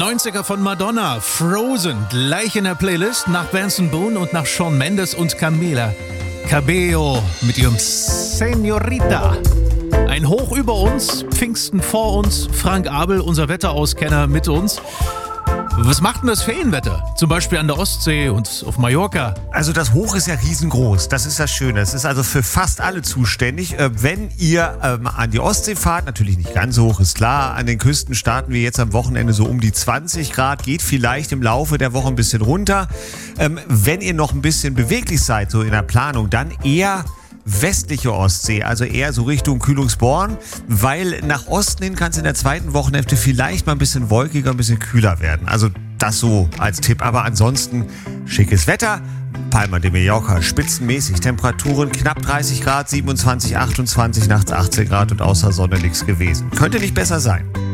90er von Madonna, Frozen, gleich in der Playlist nach Benson Boone und nach Shawn Mendes und Camila Cabello mit ihrem Señorita. Ein Hoch über uns, Pfingsten vor uns, Frank Abel, unser Wetterauskenner, mit uns. Was macht denn das Ferienwetter? Zum Beispiel an der Ostsee und auf Mallorca. Also das Hoch ist ja riesengroß. Das ist das Schöne. Es ist also für fast alle zuständig. Wenn ihr an die Ostsee fahrt, natürlich nicht ganz so hoch, ist klar. An den Küsten starten wir jetzt am Wochenende so um die 20 Grad. Geht vielleicht im Laufe der Woche ein bisschen runter. Wenn ihr noch ein bisschen beweglich seid, so in der Planung, dann eher westliche Ostsee, also eher so Richtung Kühlungsborn, weil nach Osten hin kann es in der zweiten Wochenhälfte vielleicht mal ein bisschen wolkiger, ein bisschen kühler werden. Also das so als Tipp, aber ansonsten schickes Wetter. Palma de Mallorca, spitzenmäßig, Temperaturen knapp 30 Grad, 27, 28, nachts 18 Grad und außer Sonne nichts gewesen. Könnte nicht besser sein.